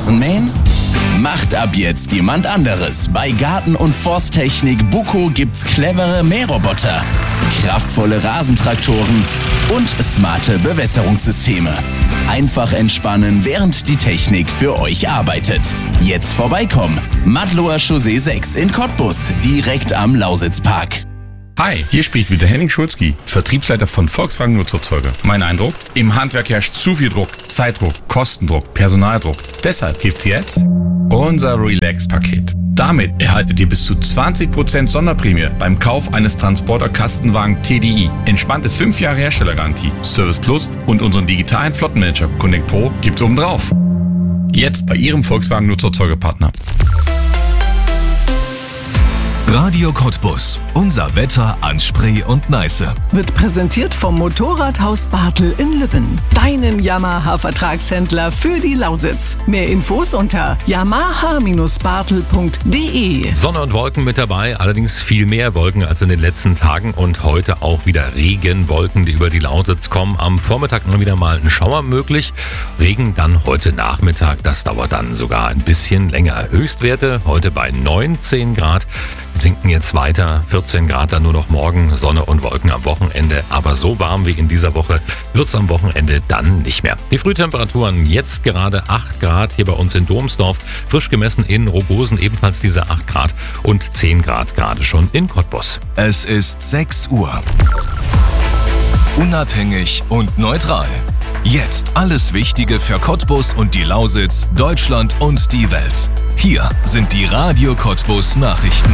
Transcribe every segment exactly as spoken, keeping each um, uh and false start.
Rasenmähen? Macht ab jetzt jemand anderes. Bei Garten- und Forsttechnik Buco gibt's clevere Mähroboter, kraftvolle Rasentraktoren und smarte Bewässerungssysteme. Einfach entspannen, während die Technik für euch arbeitet. Jetzt vorbeikommen. Madloer Chaussee sechs in Cottbus, direkt am Lausitzpark. Hi, hier spricht wieder Henning Schulzki, Vertriebsleiter von Volkswagen Nutzerzeuger. Mein Eindruck? Im Handwerk herrscht zu viel Druck, Zeitdruck, Kostendruck, Personaldruck. Deshalb gibt's jetzt unser Relax-Paket. Damit erhaltet ihr bis zu zwanzig Prozent Sonderprämie beim Kauf eines Transporter-Kastenwagen T D I. Entspannte fünf Jahre Herstellergarantie, Service Plus und unseren digitalen Flottenmanager Connect Pro gibt's obendrauf. Jetzt bei Ihrem Volkswagen Nutzerzeugerpartner. Radio Cottbus. Unser Wetter an Spree und Neiße. Wird präsentiert vom Motorradhaus Bartel in Lübben. Deinen Yamaha-Vertragshändler für die Lausitz. Mehr Infos unter yamaha Bindestrich bartel punkt de. Sonne und Wolken mit dabei, allerdings viel mehr Wolken als in den letzten Tagen und heute auch wieder Regenwolken, die über die Lausitz kommen. Am Vormittag noch wieder mal ein Schauer möglich. Regen dann heute Nachmittag, das dauert dann sogar ein bisschen länger. Höchstwerte heute bei neunzehn Grad. Sinken jetzt weiter, vierzehn Grad dann nur noch morgen, Sonne und Wolken am Wochenende, aber so warm wie in dieser Woche wird es am Wochenende dann nicht mehr. Die Frühtemperaturen jetzt gerade acht Grad hier bei uns in Domsdorf, frisch gemessen in Rogosen ebenfalls diese acht Grad und zehn Grad gerade schon in Cottbus. Es ist sechs Uhr. Unabhängig und neutral. Jetzt alles Wichtige für Cottbus und die Lausitz, Deutschland und die Welt. Hier sind die Radio Cottbus Nachrichten.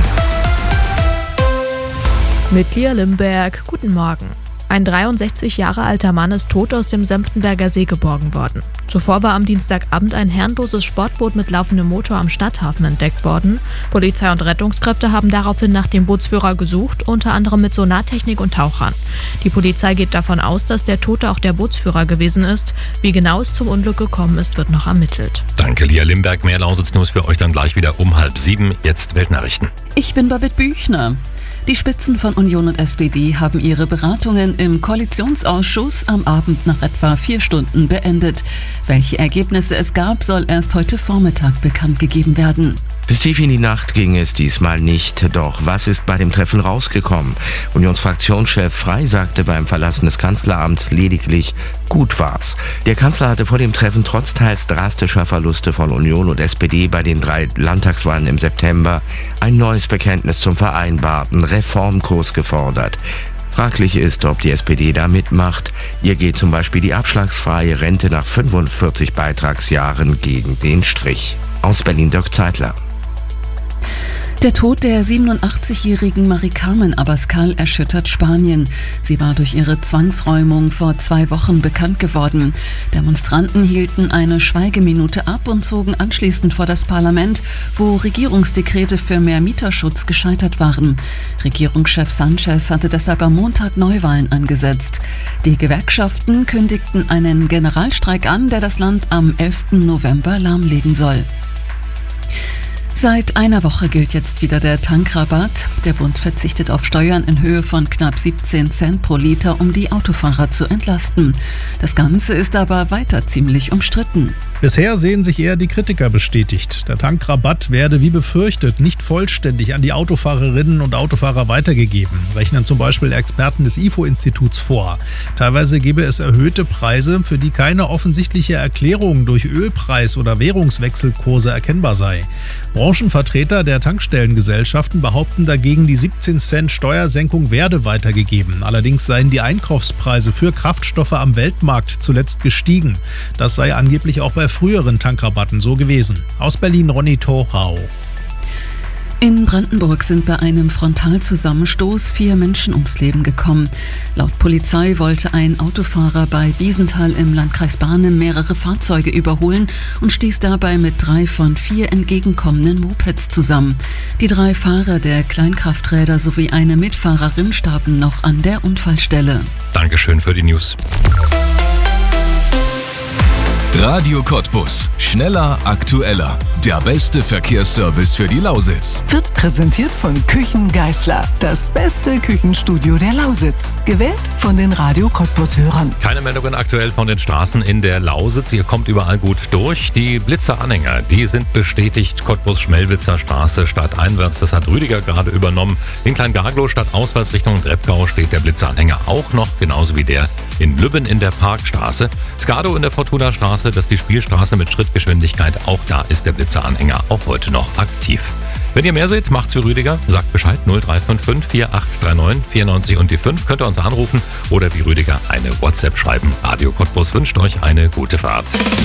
Mit Lia Limberg, guten Morgen. Ein dreiundsechzig Jahre alter Mann ist tot aus dem Senftenberger See geborgen worden. Zuvor war am Dienstagabend ein herrenloses Sportboot mit laufendem Motor am Stadthafen entdeckt worden. Polizei und Rettungskräfte haben daraufhin nach dem Bootsführer gesucht, unter anderem mit Sonartechnik und Tauchern. Die Polizei geht davon aus, dass der Tote auch der Bootsführer gewesen ist. Wie genau es zum Unglück gekommen ist, wird noch ermittelt. Danke, Lia Limberg. Mehr Lausitz-News für euch dann gleich wieder um halb sieben. Jetzt Weltnachrichten. Ich bin Babette Büchner. Die Spitzen von Union und S P D haben ihre Beratungen im Koalitionsausschuss am Abend nach etwa vier Stunden beendet. Welche Ergebnisse es gab, soll erst heute Vormittag bekannt gegeben werden. Bis tief in die Nacht ging es diesmal nicht. Doch was ist bei dem Treffen rausgekommen? Unionsfraktionschef Frey sagte beim Verlassen des Kanzleramts lediglich, gut war's. Der Kanzler hatte vor dem Treffen trotz teils drastischer Verluste von Union und S P D bei den drei Landtagswahlen im September ein neues Bekenntnis zum vereinbarten Reformkurs gefordert. Fraglich ist, ob die S P D da mitmacht. Ihr geht zum Beispiel die abschlagsfreie Rente nach fünfundvierzig Beitragsjahren gegen den Strich. Aus Berlin Dirk Zeitler. Der Tod der siebenundachtzigjährigen Mari-Carmen Abascal erschüttert Spanien. Sie war durch ihre Zwangsräumung vor zwei Wochen bekannt geworden. Demonstranten hielten eine Schweigeminute ab und zogen anschließend vor das Parlament, wo Regierungsdekrete für mehr Mieterschutz gescheitert waren. Regierungschef Sanchez hatte deshalb am Montag Neuwahlen angesetzt. Die Gewerkschaften kündigten einen Generalstreik an, der das Land am elften November lahmlegen soll. Seit einer Woche gilt jetzt wieder der Tankrabatt. Der Bund verzichtet auf Steuern in Höhe von knapp siebzehn Cent pro Liter, um die Autofahrer zu entlasten. Das Ganze ist aber weiter ziemlich umstritten. Bisher sehen sich eher die Kritiker bestätigt. Der Tankrabatt werde wie befürchtet nicht vollständig an die Autofahrerinnen und Autofahrer weitergegeben, rechnen zum Beispiel Experten des I F O-Instituts vor. Teilweise gebe es erhöhte Preise, für die keine offensichtliche Erklärung durch Ölpreis- oder Währungswechselkurse erkennbar sei. Branchenvertreter der Tankstellengesellschaften behaupten dagegen, die siebzehn Cent Steuersenkung werde weitergegeben. Allerdings seien die Einkaufspreise für Kraftstoffe am Weltmarkt zuletzt gestiegen. Das sei angeblich auch bei früheren Tankrabatten so gewesen. Aus Berlin Ronny Thorau. In Brandenburg sind bei einem Frontalzusammenstoß vier Menschen ums Leben gekommen. Laut Polizei wollte ein Autofahrer bei Biesenthal im Landkreis Barnim mehrere Fahrzeuge überholen und stieß dabei mit drei von vier entgegenkommenden Mopeds zusammen. Die drei Fahrer der Kleinkrafträder sowie eine Mitfahrerin starben noch an der Unfallstelle. Dankeschön für die News. Radio Cottbus. Schneller, aktueller. Der beste Verkehrsservice für die Lausitz. Wird präsentiert von Küchen Geißler. Das beste Küchenstudio der Lausitz. Gewählt von den Radio Cottbus-Hörern. Keine Meldungen aktuell von den Straßen in der Lausitz. Ihr kommt überall gut durch. Die Blitzer-Anhänger, die sind bestätigt. Cottbus-Schmelwitzer Straße stadteinwärts. Das hat Rüdiger gerade übernommen. In Klein-Garglow stadtauswärts Richtung Treppgau steht der Blitzer-Anhänger auch noch. Genauso wie der in Lübben in der Parkstraße. Skado in der Fortuna-Straße, das ist die Spielstraße mit Schrittgeschwindigkeit. Auch da ist der Blitzer-Anhänger auch heute noch aktiv. Wenn ihr mehr seht, macht's für Rüdiger. Sagt Bescheid null drei fünf fünf vier acht drei neun vier neun und die fünf. Könnt ihr uns anrufen oder wie Rüdiger eine WhatsApp schreiben. Radio Cottbus wünscht euch eine gute Fahrt.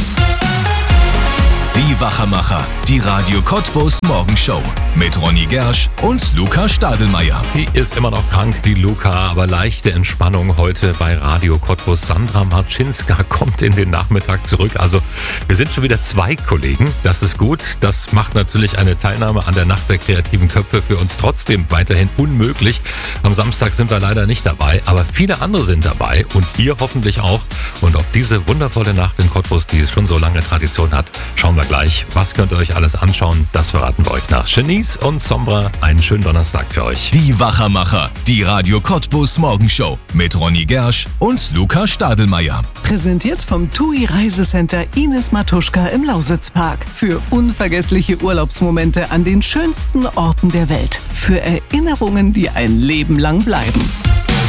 Die Wachermacher, die Radio Cottbus Morgenshow mit Ronny Gersch und Luca Stadelmeier. Die ist immer noch krank, die Luca, aber leichte Entspannung heute bei Radio Cottbus. Sandra Marczynska kommt in den Nachmittag zurück. Also wir sind schon wieder zwei Kollegen. Das ist gut. Das macht natürlich eine Teilnahme an der Nacht der kreativen Köpfe für uns trotzdem weiterhin unmöglich. Am Samstag sind wir leider nicht dabei, aber viele andere sind dabei und ihr hoffentlich auch. Und auf diese wundervolle Nacht in Cottbus, die es schon so lange Tradition hat, schauen wir gleich. Was könnt ihr euch alles anschauen? Das verraten wir euch nach Genies und Sombra. Einen schönen Donnerstag für euch. Die Wachermacher, die Radio Cottbus Morgenshow mit Ronny Gersch und Luca Stadelmeier. Präsentiert vom T U I Reisecenter Ines Matuschka im Lausitzpark. Für unvergessliche Urlaubsmomente an den schönsten Orten der Welt. Für Erinnerungen, die ein Leben lang bleiben.